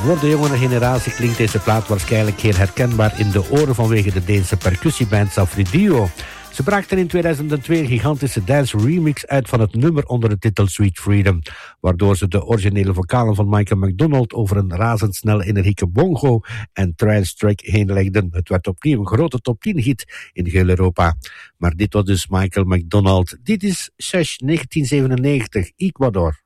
Voor de jongere generatie klinkt deze plaat waarschijnlijk heel herkenbaar in de oren vanwege de Deense percussieband Safridio. Ze brachten in 2002 een gigantische dance remix uit van het nummer onder de titel Sweet Freedom, waardoor ze de originele vocalen van Michael McDonald over een razendsnel energieke bongo en trance track heen legden. Het werd opnieuw een grote top 10 hit in heel Europa. Maar dit was dus Michael McDonald. Dit is Sesh 1997, Ecuador.